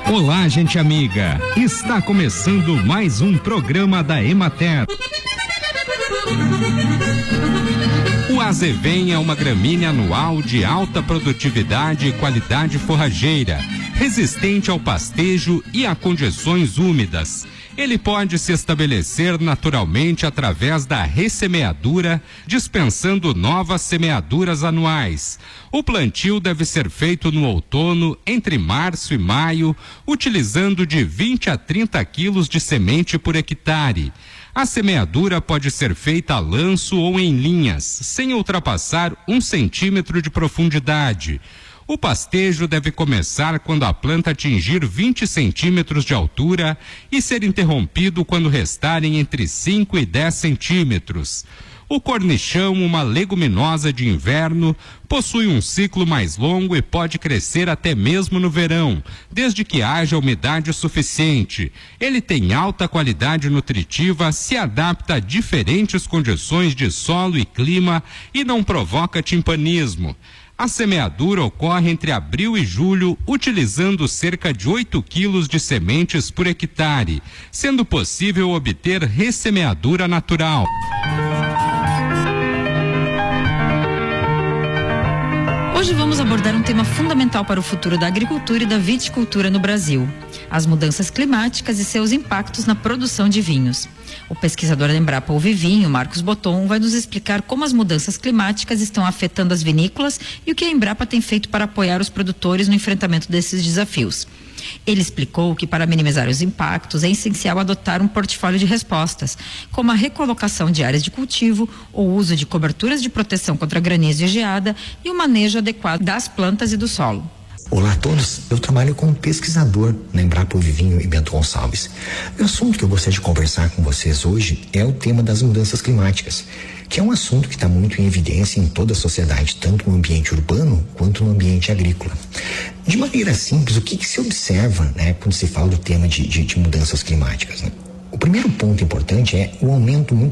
Olá, gente amiga. Está começando mais um programa da Emater. O azevém é uma gramínea anual de alta produtividade e qualidade forrageira, resistente ao pastejo e a condições úmidas. Ele pode se estabelecer naturalmente através da ressemeadura, dispensando novas semeaduras anuais. O plantio deve ser feito no outono, entre março e maio, utilizando de 20 a 30 quilos de semente por hectare. A semeadura pode ser feita a lanço ou em linhas, sem ultrapassar 1 centímetro de profundidade. O pastejo deve começar quando a planta atingir 20 centímetros de altura e ser interrompido quando restarem entre 5 e 10 centímetros. O cornichão, uma leguminosa de inverno, possui um ciclo mais longo e pode crescer até mesmo no verão, desde que haja umidade suficiente. Ele tem alta qualidade nutritiva, se adapta a diferentes condições de solo e clima e não provoca timpanismo. A semeadura ocorre entre abril e julho, utilizando cerca de 8 quilos de sementes por hectare, sendo possível obter ressemeadura natural. Hoje vamos abordar um tema fundamental para o futuro da agricultura e da viticultura no Brasil: as mudanças climáticas e seus impactos na produção de vinhos. O pesquisador da Embrapa Uvivinho, Marcos Botton, vai nos explicar como as mudanças climáticas estão afetando as vinícolas e o que a Embrapa tem feito para apoiar os produtores no enfrentamento desses desafios. Ele explicou que, para minimizar os impactos, é essencial adotar um portfólio de respostas, como a recolocação de áreas de cultivo, o uso de coberturas de proteção contra granizo e geada e o manejo adequado das plantas e do solo. Olá a todos, eu trabalho como pesquisador na Embrapa Uvivinho e Bento Gonçalves. O assunto que eu gostaria de conversar com vocês hoje é o tema das mudanças climáticas, que é um assunto que está muito em evidência em toda a sociedade, tanto no ambiente urbano quanto no ambiente agrícola. De maneira simples, o que se observa, quando se fala do tema de mudanças climáticas, O primeiro ponto importante é o aumento muito